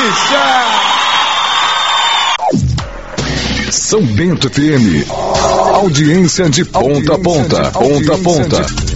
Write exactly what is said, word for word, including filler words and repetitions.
São Bento F M. Audiência de ponta a ponta, ponta a ponta.